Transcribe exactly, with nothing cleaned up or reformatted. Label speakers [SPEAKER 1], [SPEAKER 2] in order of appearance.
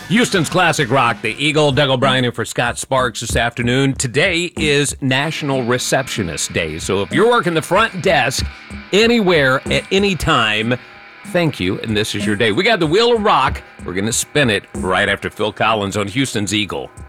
[SPEAKER 1] Houston's Classic Rock, the Eagle, Doug O'Brien, and for Scott Sparks this afternoon. Today is National Receptionist Day, so if you're working the front desk anywhere at any time, thank you, and this is your day. We got the Wheel of Rock. We're going to spin it right after Phil Collins on Houston's Eagle.